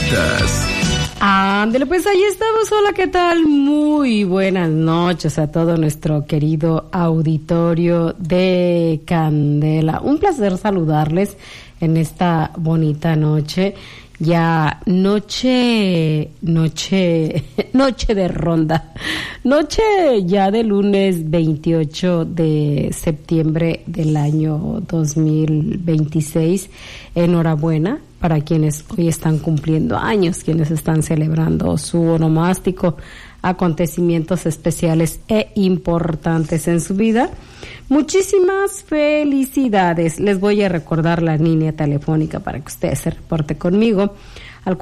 favoritas. Ándale, pues ahí estamos. Hola, ¿qué tal? Muy buenas noches a todo nuestro querido auditorio de Candela. Un placer saludarles en esta bonita noche. Ya noche de ronda. Noche ya de lunes 28 de septiembre del año 2026. Enhorabuena para quienes hoy están cumpliendo años, quienes están celebrando su onomástico, acontecimientos especiales e importantes en su vida. Muchísimas felicidades. Les voy a recordar la línea telefónica para que usted se reporte conmigo al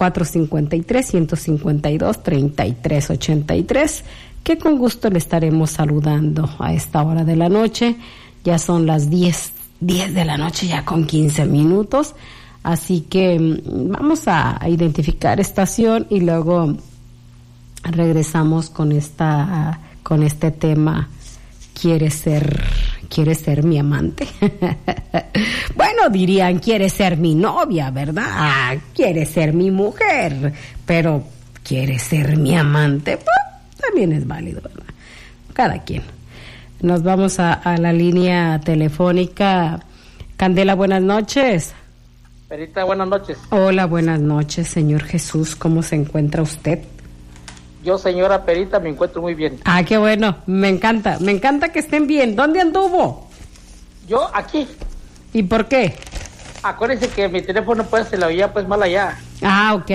453-152-3383, que con gusto le estaremos saludando a esta hora de la noche. Ya son las 10 de la noche, ya con 15 minutos. Así que vamos a identificar estación y luego regresamos con este tema. ¿Quieres ser mi amante? Bueno, dirían, ¿quieres ser mi novia, verdad? ¿Quieres ser mi mujer? Pero, ¿quieres ser mi amante? Pues, también es válido, ¿verdad? Cada quien. Nos vamos a la línea telefónica. Candela, buenas noches. Perita, buenas noches. Hola, buenas noches, señor Jesús. ¿Cómo se encuentra usted? Yo, señora Perita, me encuentro muy bien. Ah, qué bueno. Me encanta que estén bien. ¿Dónde anduvo? Yo, aquí. ¿Y por qué? Acuérdense que mi teléfono pues se lo oía pues mal allá. Ah, ok.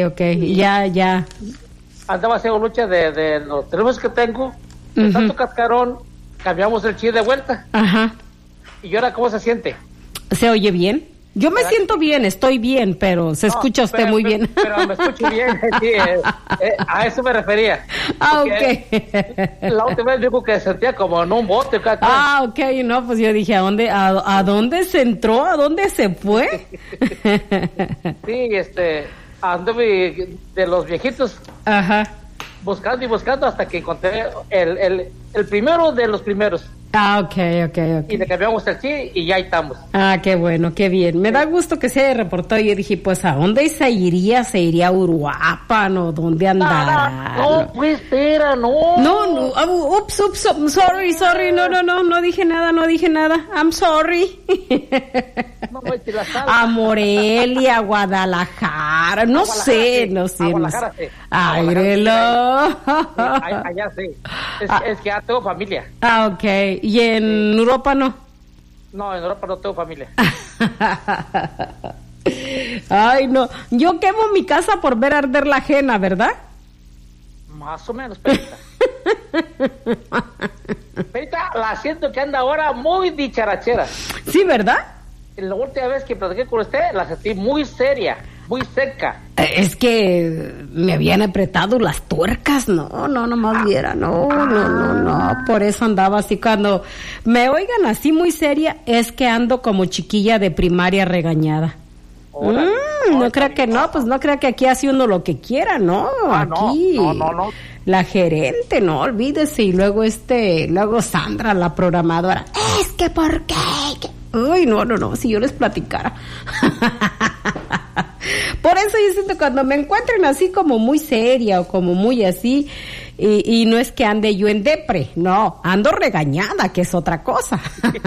Ya. Andaba haciendo lucha de los teléfonos que tengo. De tanto cascarón, cambiamos el chip de vuelta. Ajá. ¿Y ahora cómo se siente? ¿Se oye bien? Yo me siento bien, estoy bien, pero se escucha usted muy bien. Pero me escucho bien, sí, a eso me refería. Ah, ok. La última vez dijo que se sentía como en un bote. Ah, ok, no, pues yo dije, ¿a dónde se entró? ¿A dónde se fue? Sí, anduve de los viejitos. Ajá. Buscando y buscando hasta que encontré el primero de los primeros. Ah, ok. Y le cambiamos el chip y ya estamos. Ah, qué bueno, qué bien. Me da gusto que se haya reportado. Y yo dije, pues, ¿a dónde se iría? ¿Se iría a Uruapan o dónde andará? No, pues, espera, no. No, ups, sorry, no dije nada. I'm sorry. No, a Morelia, a Guadalajara, no sé. Guadalajara, sí. Ágrelo. Allá sí. Es que ya tengo familia. Ah, ok. ¿Y en Europa no? No, en Europa no tengo familia. Ay, no. Yo quemo mi casa por ver arder la ajena, ¿verdad? Más o menos, Perita. Perita, la siento que anda ahora muy dicharachera. Sí, ¿verdad? La última vez que platiqué con usted, la sentí muy seria, muy seca. Es que me habían apretado las tuercas, no más viera, no, por eso andaba así. Cuando me oigan así muy seria, es que ando como chiquilla de primaria regañada. No crea que no, pues no crea que aquí hace uno lo que quiera, no, aquí. No. La gerente, no, olvídese, y luego Sandra, la programadora, es que ¿por qué? Uy, no, si yo les platicara. Por eso yo siento cuando me encuentren así como muy seria o como muy así, y no es que ande yo en depre, no, ando regañada, que es otra cosa.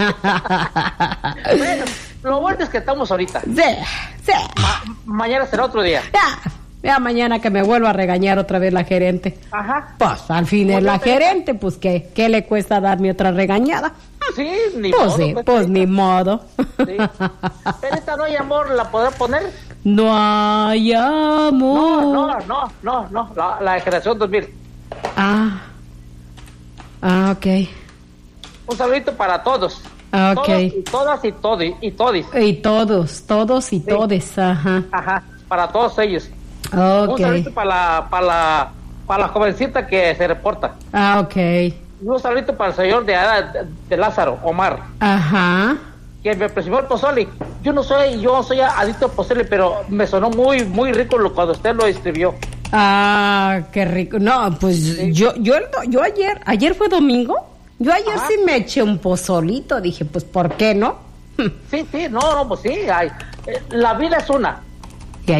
Bueno, lo bueno es que estamos ahorita. Sí. Mañana será otro día. Ya mañana que me vuelva a regañar otra vez la gerente. Ajá. Pues al fin es la gerente, pues ¿qué le cuesta darme otra regañada? Sí, ni pues modo. Sí, pues ni modo. Sí. Pero esta no hay amor, ¿la podrá poner? No hay amor. No. La de generación 2000. Ah, ok. Un saludito para todos. Ah, ok. Todos y todas y todis. Y todos y sí. Todes, ajá. Ajá, para todos ellos. Okay. Un saludito para la jovencita que se reporta. Ah, ok. Y un saludito para el señor de Lázaro, Omar. Ajá. Que me presumió el pozole. Yo soy adicto al pozole, pero me sonó muy, muy rico cuando usted lo escribió. Ah, qué rico. No, pues sí. yo ayer fue domingo. Yo ayer sí me eché un pozolito. Dije, pues, ¿por qué no? Sí, no, pues sí. La vida es una.